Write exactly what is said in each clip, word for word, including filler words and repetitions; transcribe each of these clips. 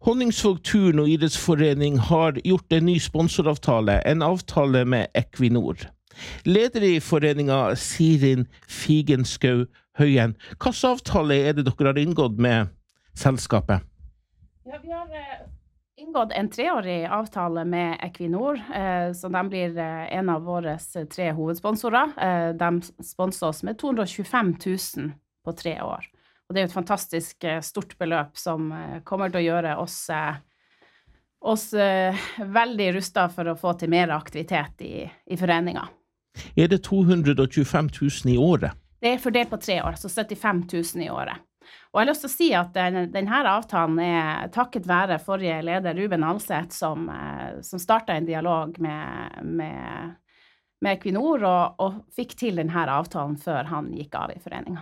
Honningsvåg Turn og idrettsforening har gjort en ny sponsoravtale, en avtale med Equinor. Leder i foreningen Sirin Figenschou Høyen. Hva slags avtale er det dere har inngått med selskapet? Ja, vi har eh, inngått en treårig avtale med Equinor, eh, så de blir eh, en av våre tre hovedsponsorer. Eh, de sponser oss med to hundre og tjuefem tusen på tre år. Og det er jo et fantastisk eh, stort beløp som eh, kommer til å gjøre oss, eh, oss eh, veldig rustet for å få til mer aktivitet i, i foreningen. Er det to hundre og tjuefem tusen i året? Det er fordelt på tre år, så syttifem tusen i året. Og jeg har lyst til å si at den, denne avtalen er takket være forrige leder Ruben Alseth, som, eh, som startet en dialog med, med, med Equinor og, og fikk til denne avtalen før han gikk av i foreningen.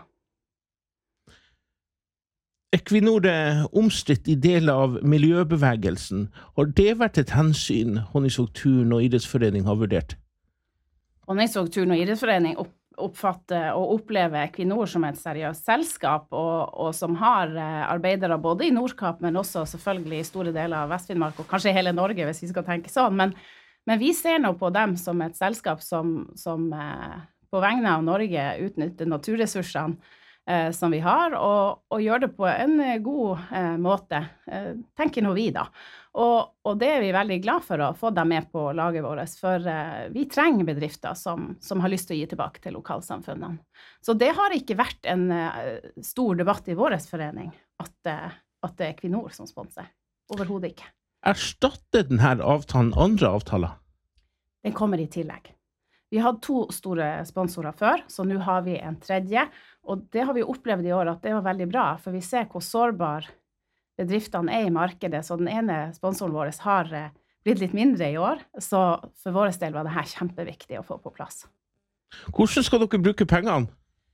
Equinor er omstridt i deler av miljøbevegelsen. Har det vært et hensyn Honningsvåg Turn og idrettsforening har vurdert? Honningsvåg Turn og idrettsforening opp, oppfatter og opplever Equinor som et seriøst selskap, og, og som har arbeidere både i Nordkapp, men også selvfølgelig i store deler av Vestfinnmark, og kanskje hele Norge, hvis vi skal tenke sånn. Men, men vi ser nå på dem som et selskap som, som eh, på vegne av Norge utnytter naturressursene Eh, som vi har, og, og gjør det på en god eh, måte, eh, tenker nå vi da. Og, og det er vi veldig glad for å få dem med på laget vårt, for eh, vi trenger bedrifter som, som har lyst til å gi tilbake til lokalsamfunnene. Så det har ikke vært en eh, stor debatt i vår forening at, eh, at det er Equinor som sponser. Overhodet ikke. Erstatter denne avtalen andre avtaler? Den kommer i tillegg. Vi hadde to store sponsorer før, så nå har vi en tredje, og det har vi opplevd i år at det var veldig bra, for vi ser hvor sårbar bedriftene er i markedet, så den ene sponsoren vår har blitt litt mindre i år, så for vår del var det her kjempeviktig å få på plass. Hvordan skal dere bruke pengene?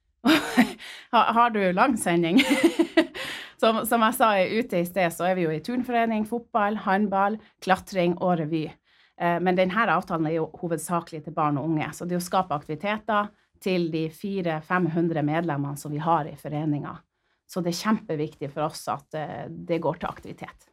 Har du lang sending? som, som jeg sa ute i sted, så er vi jo i turnforening, fotball, håndball, klatring og revy. Men denne avtalen er jo hovedsakelig til barn og unge, så det er å skape aktiviteter til de fire til fem hundre medlemmene som vi har i foreningen. Så det er kjempeviktig for oss at det går til aktivitet.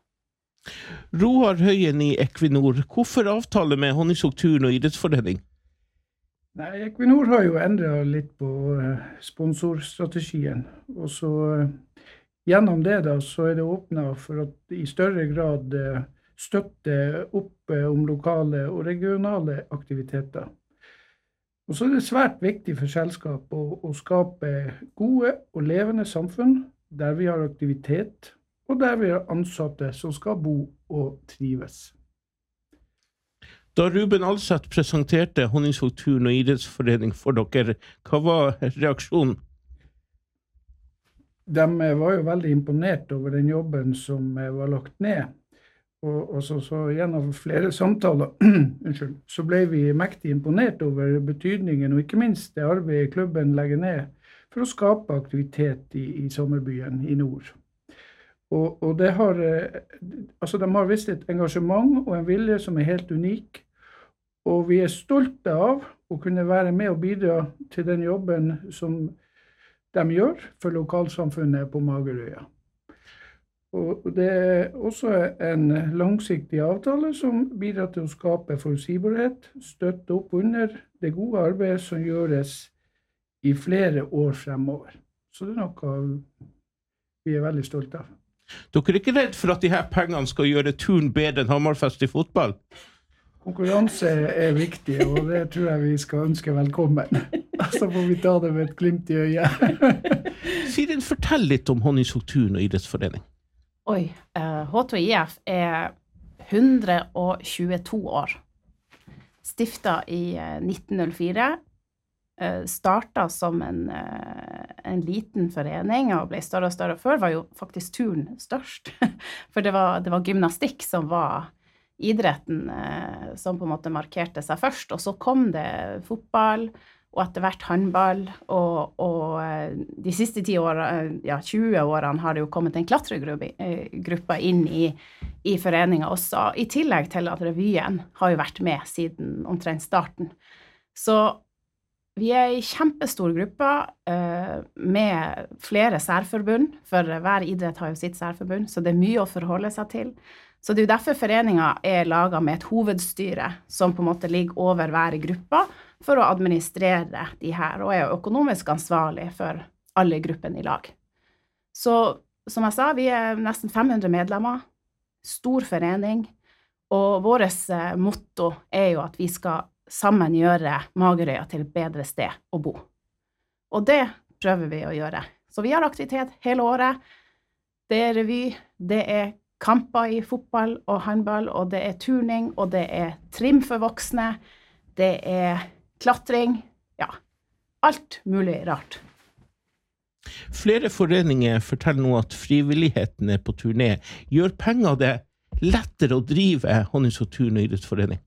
Roar Høyen i Equinor, hvorfor avtale med Honningsvåg Turn og idrettsforening? Nei, Equinor har jo endret litt på sponsorstrategien, og så gjennom det da, så er det åpnet for at i større grad støtte opp om lokale og regionale aktiviteter. Og så er det svært viktig for selskap å, å skape gode og levende samfunn der vi har aktivitet og der vi har ansatte som skal bo og trives. Da Ruben Alseth presenterte Honningsvåg Turn og idrettsforening for dere, hva var reaksjonen? De var jo veldig imponert over den jobben som var lagt ned. Og, og så, så gjennom flere samtaler unnskyld, så ble vi mektig imponert over betydningen, og ikke minst det arbeidet klubben legger ned for å skape aktivitet i, i sommerbyen i nord. Og, og det har, altså de har vist et engasjement og en vilje som er helt unik, og vi er stolte av å kunne være med og bidra til den jobben som de gjør for lokalsamfunnet på Magerøya. Og det er også en langsiktig avtale som bidrar til å skape forutsigbarhet, støtte opp under det gode arbeidet som gjøres i flere år fremover. Så det er noe vi er veldig stolte av. Dere er ikke redd for at de her pengene skal gjøre turn bedre enn Hammerfest i fotball? Konkurranse er viktig, og det tror jeg vi skal ønske velkommen. Så får vi ta det med et glimt i øyet. Sirin, fortell litt om Honningsvåg Turn og idrettsforening. Oi, H to I F er hundre og tjueto år. Stiftet i nitten null fire, startet som en, en liten forening og ble større og større. Før var jo faktisk turn størst, for det var, det var gymnastikk som var idretten som på en måte markerte seg først, og så kom det fotball, og etter hvert håndball, og, og de siste ti årene, ja, tjue årene har det jo kommet en klatregruppe inn i, i foreningen også, i tillegg til at revyen har jo vært med siden omtrent starten. Så Vi er en kjempestor gruppe eh, med flere særforbund, for hver idrett har jo sitt særforbund, så det er mye å forholde seg til. Så det er jo derfor foreningen er laget med et hovedstyre, som på en måte ligger over hver gruppe, for å administrere de her, og er økonomisk ansvarlig for alle gruppene i lag. Så som jeg sa, vi er nesten fem hundre medlemmer, stor forening, og vårt eh, motto er jo at vi skal sammen gjøre Magerøya til et bedre sted å bo. Og det prøver vi å gjøre. Så vi har aktivitet hele året. Det er revy, det er kamper i fotball og håndball, og det er turning, og det er trim for voksne, det er klatring, ja, alt mulig rart. Flere foreninger forteller nå at frivilligheten er på turné. Gjør penger det lettere å drive Honningsvåg turn- og idrettsforening?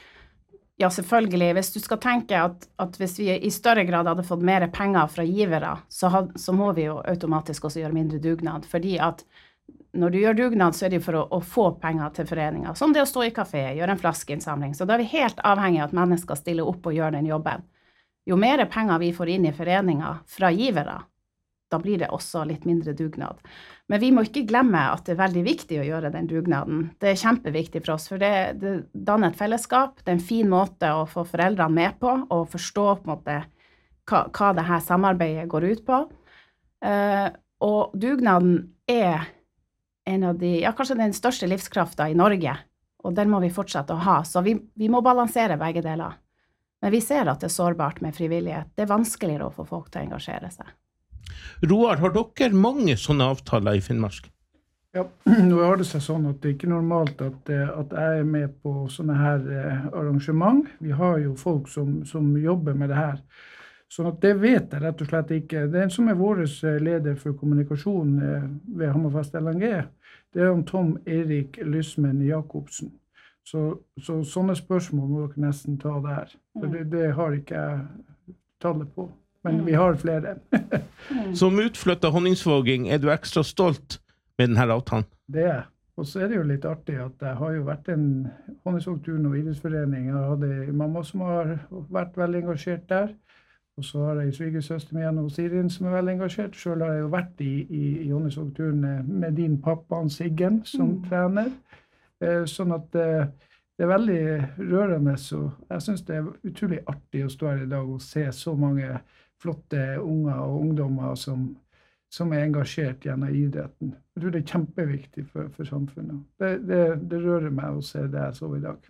Ja, selvfølgelig. Hvis du skal tenke at, at hvis vi i større grad hadde fått mer penger fra givere, så, had, så må vi jo automatisk også gjøre mindre dugnad. Fordi at når du gjør dugnad, så er det jo for å, å få penger til foreninger. Som det å stå i kafé, gjøre en flaskeinnsamling. Så da er vi helt avhengig av at mennesker stiller opp og gjør den jobben. Jo mer penger vi får inn i foreninger fra givere, da blir det også litt mindre dugnad. Men vi må ikke glemme at det er veldig viktig å gjøre den dugnaden. Det er kjempeviktig for oss, for det, det danner et fellesskap. Det er en fin måte å få foreldrene med på, og forstå på en måte hva, hva det her samarbeidet går ut på. Uh, og dugnaden er en av de, ja, kanskje den største livskraften i Norge, og den må vi fortsette å ha. Så vi, vi må balansere begge deler. Men vi ser at det er sårbart med frivillighet. Det er vanskeligere å få folk til å engasjere seg. Roar, har dere mange sånne avtaler i Finnmark? Ja, nå har det seg sånn at det ikke er normalt at, at jeg er med på sånne her arrangement. Vi har jo folk som, som jobber med det her. Så at det vet jeg rett og slett ikke. Det er en som er vår leder for kommunikasjon ved Hammerfest L N G. Det er om Tom Erik Lysmen Jakobsen. Så, så sånne spørsmål må dere nesten ta der. For det, det har ikke jeg tallet på. Men vi har flere. Som utflyttet honningsvåging, er du ekstra stolt med denne avtalen? Det er. Og så er det jo litt artig at jeg har jo vært en Honningsvåg turn- og idrettsforening. Jeg hadde en mamma som har vært veldig engasjert der. Og så har jeg en svigersøster med henne og Sirin som er veldig engasjert. Selv har jeg jo vært i, i, i Honningsvåg turn med din pappa, Siggen, som mm. trener. Eh, sånn at eh, det er veldig rørende. Så jeg synes det er utrolig artig å stå her i dag og se så mange flotte unger og ungdommer som, som er engasjert gjennom idretten. Jeg tror det er kjempeviktig for, for samfunnet. Det, det, det rører meg å se det jeg så i dag.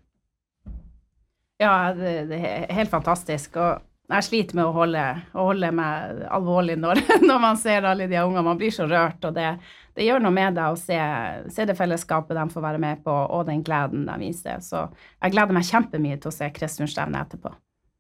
Ja, det, det er helt fantastisk. Og jeg sliter med å holde, å holde meg alvorlig når, når man ser alle de ungene. Man blir så rørt, og det, det gjør noe med deg å se, se det fellesskapet de får være med på, og den gleden de viser. Så jeg gleder meg kjempemye til å se Kristianstevnet etterpå.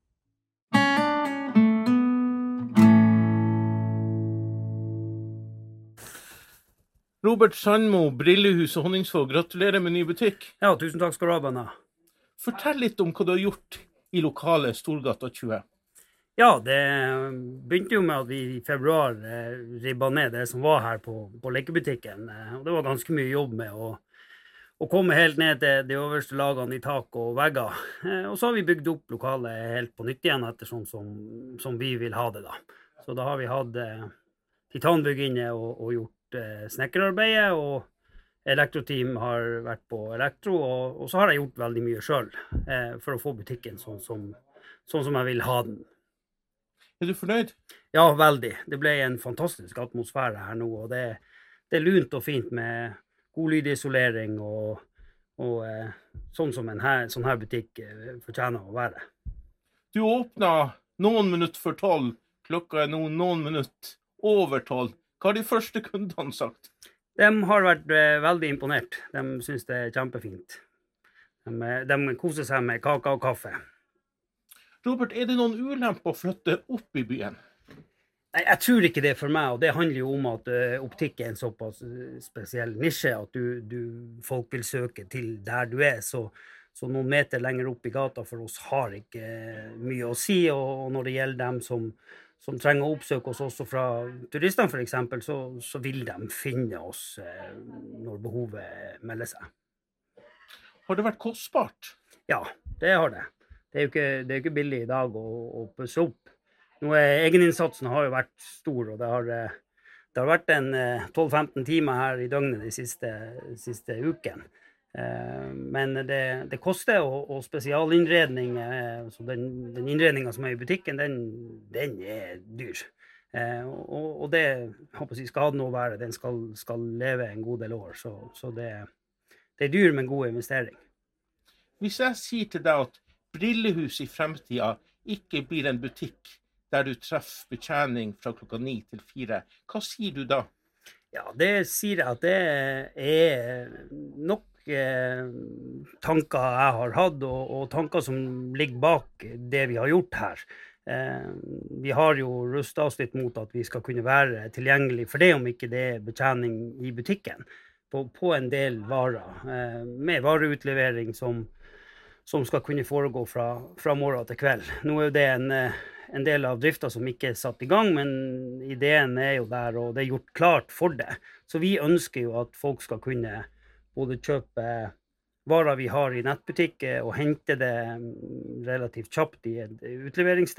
Robert Sandmo, Brillehus og Honningsvåg, gratulerer med ny butikk. Ja, tusen takk skal du ha, Benna. Fortell litt om hva du har gjort i lokale Storgata tjue. Ja, det begynte jo med at vi i februar eh, ribba ned det som var her på, på lekebutikken. Eh, og det var ganske mye jobb med å, å komme helt ned til de øverste lagene i tak og vegger. Eh, og så har vi bygd opp lokalet helt på nytt igjen etter sånn som, som vi vil ha det da. Så da har vi hatt eh, titanbygg inne og, og gjort snekkerarbeidet, og elektroteam har vært på elektro, og, og så har jeg gjort veldig mye selv eh, for å få butikken sånn som, sånn som jeg vil ha den. Er du fornøyd? Ja, veldig. Det ble en fantastisk atmosfære her nå, og det, det er lunt og fint med god lydisolering, og, og eh, sånn som en her, sånn her butikk eh, fortjener å være. Du åpnet noen minutter for tolv, klokka er nå noen minutter over tolv. Hva har de første kundene sagt? De har vært eh, veldig imponert. De synes det er kjempefint. De, de koser seg med kaka og kaffe. Robert, er det noen ulemper å flytte opp i byen? Nei, jeg tror ikke det for meg, og det handler jo om at uh, optikk er en såpass uh, spesiell nisje, at du, du, folk vil søke til der du er, så, så noen meter lenger opp i gata for oss har ikke uh, mye å si, og, og når det gjelder dem som som trenger å oppsøke oss også fra turistene for eksempel, så, så vil de finne oss eh, når behovet melder seg. Har det vært kostbart? Ja, det har det. Det er jo ikke, det er ikke billig i dag å, å pusse opp. Nå er egeninnsatsen har jo vært stor, og det har, det har vært en tolv til femten timer her i døgnet de siste, siste uken. Men det, det koster, og, og spesialinnredning, så den, den innredningen som er i butikken, den, den er dyr. Og, og det håper jeg skal ha noe å være, den skal, skal leve en god del år, så, så det, det er dyr, men god investering. Hvis jeg sier til deg at Brillehus i fremtiden ikke blir en butikk der du treffer betjening fra klokka ni til fire, hva sier du da? Ja, det sier jeg at det er nok tanker jeg har hatt, og, og tanker som ligger bak det vi har gjort her. Eh, vi har jo rustet oss litt mot at vi skal kunne være tilgjengelig for det, om ikke det er betjening i butikken, på, på en del varer, eh, med vareutlevering som, som skal kunne foregå fra, fra morgen til kveld. Nå er det en, en del av driften som ikke er satt i gang, men ideen er jo der, og det er gjort klart for det. Så vi ønsker jo at folk skal kunne både kjøpe varer vi har i nettbutikker og hente det relativt kjapt i et utleveringssted.